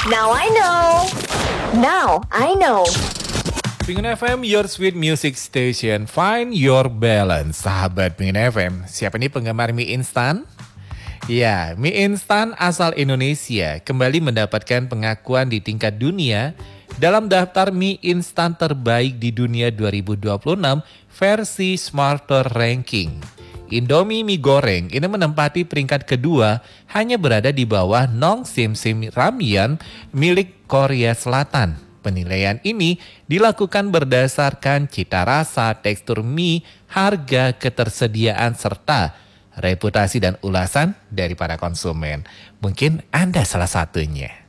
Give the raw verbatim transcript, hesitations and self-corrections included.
Now I know. Now I know. Pingin F M, your sweet music station. Find your balance. Sahabat Pingin F M, siapa nih penggemar mie instan? Ya, mie instan asal Indonesia kembali mendapatkan pengakuan di tingkat dunia dalam daftar mie instan terbaik di dunia dua ribu dua puluh enam versi Smarter Ranking. Indomie mie goreng ini menempati peringkat kedua, hanya berada di bawah Nong Sim Sim Ramyeon milik Korea Selatan. Penilaian ini dilakukan berdasarkan cita rasa, tekstur mie, harga, ketersediaan, serta reputasi dan ulasan dari para konsumen. Mungkin Anda salah satunya.